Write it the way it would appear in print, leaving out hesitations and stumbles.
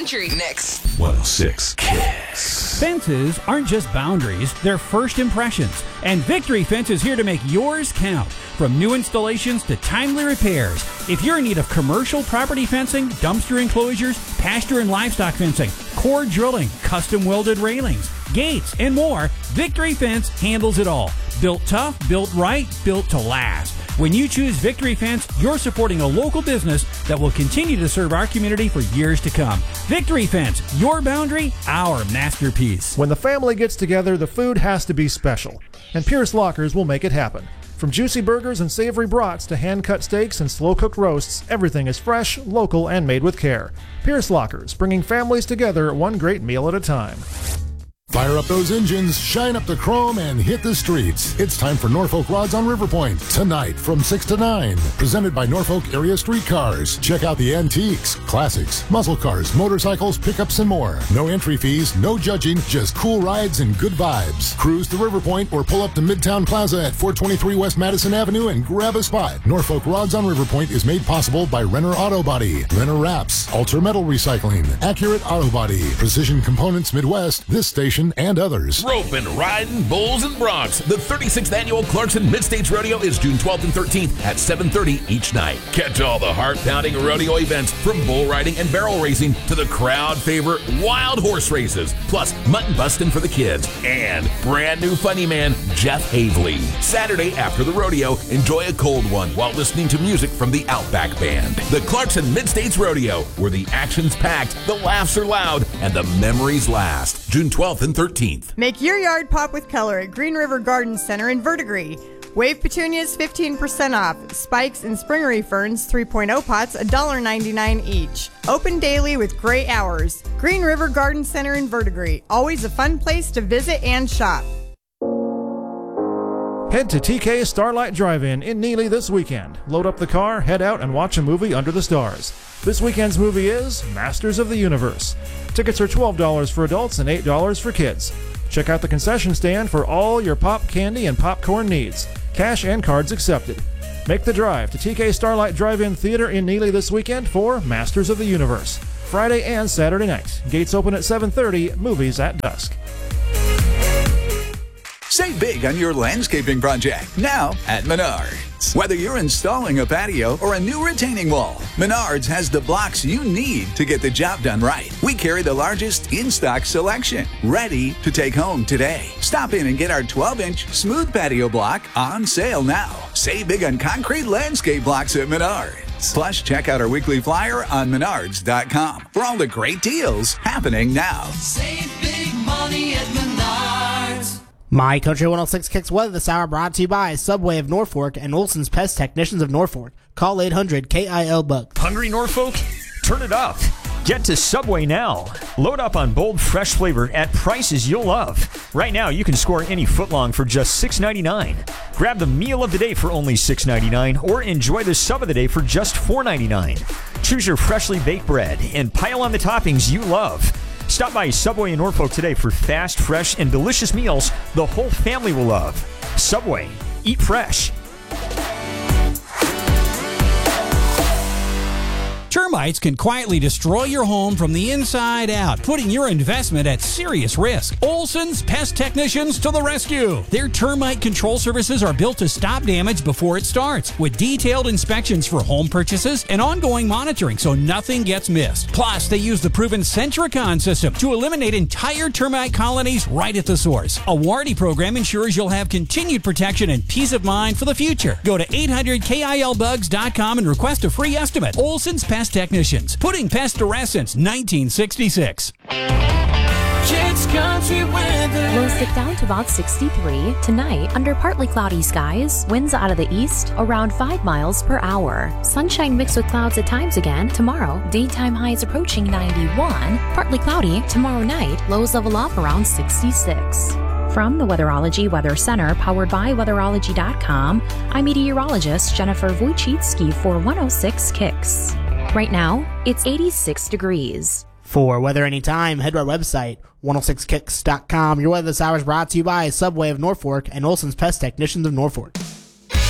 country. Next. 106 Kicks. Fences aren't just boundaries, they're first impressions. And Victory Fence is here to make yours count. From new installations to timely repairs. If you're in need of commercial property fencing, dumpster enclosures, pasture and livestock fencing, core drilling, custom welded railings, gates, and more, Victory Fence handles it all. Built tough, built right, built to last. When you choose Victory Fence, you're supporting a local business that will continue to serve our community for years to come. Victory Fence, your boundary, our masterpiece. When the family gets together, the food has to be special, and Pierce Lockers will make it happen. From juicy burgers and savory brats to hand-cut steaks and slow-cooked roasts, everything is fresh, local, and made with care. Pierce Lockers, bringing families together one great meal at a time. Fire up those engines, shine up the chrome, and hit the streets. It's time for Norfolk Rods on River Point, tonight from 6 to 9. Presented by Norfolk Area Streetcars. Check out the antiques, classics, muscle cars, motorcycles, pickups, and more. No entry fees, no judging, just cool rides and good vibes. Cruise to River Point or pull up to Midtown Plaza at 423 West Madison Avenue and grab a spot. Norfolk Rods on River Point is made possible by Renner Auto Body, Renner Wraps, Ultra Metal Recycling, Accurate Auto Body, Precision Components Midwest, this station, and others. Roping, riding, bulls, and broncs. The 36th Annual Clarkson Mid-States Rodeo is June 12th and 13th at 7:30 each night. Catch all the heart-pounding rodeo events from bull riding and barrel racing to the crowd favorite wild horse races, plus mutton busting for the kids, and brand new funny man Jeff Havley. Saturday after the rodeo, enjoy a cold one while listening to music from the Outback Band. The Clarkson Mid-States Rodeo, where the action's packed, the laughs are loud, and the memories last. June 12th and 13th. Make your yard pop with color at Green River Garden Center in Verdigris. Wave petunias 15% off. Spikes and springery ferns 3.0 pots $1.99 each. Open daily with great hours. Green River Garden Center in Verdigris. Always a fun place to visit and shop. Head to TK Starlight Drive-In in Neely this weekend. Load up the car, head out, and watch a movie under the stars. This weekend's movie is Masters of the Universe. Tickets are $12 for adults and $8 for kids. Check out the concession stand for all your pop candy and popcorn needs. Cash and cards accepted. Make the drive to TK Starlight Drive-In Theater in Neely this weekend for Masters of the Universe. Friday and Saturday night. Gates open at 7:30, movies at dusk. Save big on your landscaping project now at Menards. Whether you're installing a patio or a new retaining wall, Menards has the blocks you need to get the job done right. We carry the largest in-stock selection, ready to take home today. Stop in and get our 12-inch smooth patio block on sale now. Save big on concrete landscape blocks at Menards. Plus, check out our weekly flyer on menards.com for all the great deals happening now. Save big money at Menards. My Country 106 Kicks weather this hour brought to you by Subway of Norfolk and Olson's Pest Technicians of Norfolk. Call 800-KIL-BUG. Hungry, Norfolk? Turn it up. Get to Subway now. Load up on bold, fresh flavor at prices you'll love. Right now, you can score any footlong for just $6.99. Grab the meal of the day for only $6.99 or enjoy the sub of the day for just $4.99. Choose your freshly baked bread and pile on the toppings you love. Stop by Subway in Norfolk today for fast, fresh, and delicious meals the whole family will love. Subway. Eat fresh. Termites can quietly destroy your home from the inside out, putting your investment at serious risk. Olson's Pest Technicians to the rescue. Their termite control services are built to stop damage before it starts, with detailed inspections for home purchases and ongoing monitoring so nothing gets missed. Plus, they use the proven Centricon system to eliminate entire termite colonies right at the source. A warranty program ensures you'll have continued protection and peace of mind for the future. Go to 800KILBugs.com and request a free estimate. Olson's Pest Technicians, putting pest to rest since 1966. Kids Country weather. Lows dip down to about 63. Tonight, under partly cloudy skies, winds out of the east around 5 miles per hour. Sunshine mixed with clouds at times again. Tomorrow, daytime highs approaching 91. Partly cloudy. Tomorrow night, lows level off around 66. From the Weatherology Weather Center, powered by Weatherology.com, I'm meteorologist Jennifer Wojcicki for 106 Kicks. Right now, it's 86 degrees. For weather anytime, head to our website, 106kicks.com. Your weather this hour is brought to you by Subway of Norfolk and Olson's Pest Technicians of Norfolk.